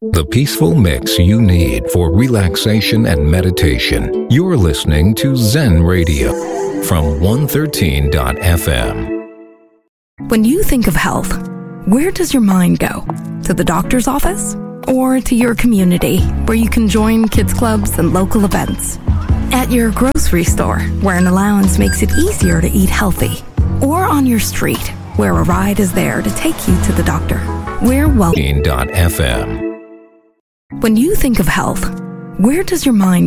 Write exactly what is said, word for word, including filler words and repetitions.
The peaceful mix you need for relaxation and meditation. You're listening to Zen Radio from one thirteen dot f m. When you think of health, where does your mind go? To the doctor's office? Or to your community, where you can join kids clubs and local events? At your grocery store, where an allowance makes it easier to eat healthy? Or on your street, where a ride is there to take you to the doctor? We're welcome. F M. When you think of health, where does your mind